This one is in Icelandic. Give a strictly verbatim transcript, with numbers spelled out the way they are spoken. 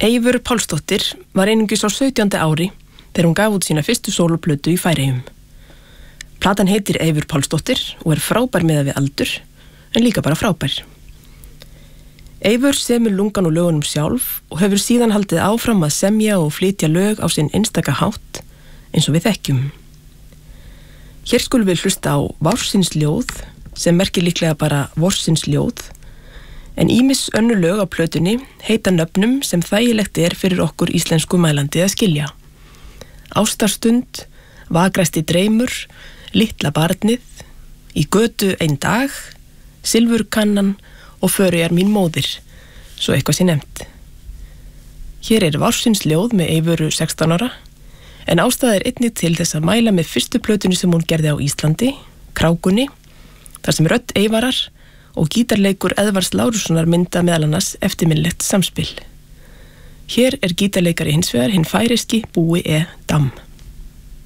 Eivör Pálsdóttir var einungis á sautjánda ári þegar hún gaf út sína fyrstu sóloplötu í Færeyjum. Platan heitir Eivör Pálsdóttir og er frábær miðað við aldur, en líka bara frábær. Eivör semur lungan og lögunum sjálf og hefur síðan haldið áfram að semja og flytja lög á sinn einstaka hátt eins og við þekkjum. Hér skulum við hlusta á Vorsins ljóð, sem merkir líklega bara Vorsins ljóð, en ýmis önnur lög á plötunni heita nöfnum sem þægilegt er fyrir okkur íslensku mælandi að skilja. Ástarstund, Vakræsti dreymur, Litla barnið, Í götu ein dag, Silfurkannan og Föreyjar mín móðir, svo eitthvað sé nefnt. Hér er Vorsins ljóð með Eivöru sextán ára, en ástæða er einnig til þess að mæla með fyrstu plötunni sem hún gerði á Íslandi, Krákunni, þar sem rödd Eivarar og gítarleikur Eðvarðs Lárussonar mynda meðal annars eftirminnilegt samspil. Hér er gítarleikari hins vegar hinn færeyski Búi E. Dam.